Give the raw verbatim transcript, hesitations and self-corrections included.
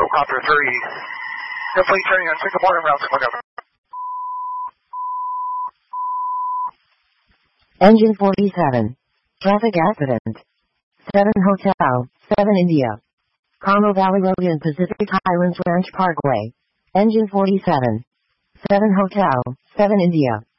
Copter three. Definitely turning on Singapore and route whatever. Engine forty-seven. Traffic accident. seven Hotel, seven India. Carmel Valley Road in Pacific Highlands Ranch Parkway. Engine forty-seven. seven Hotel, seven India.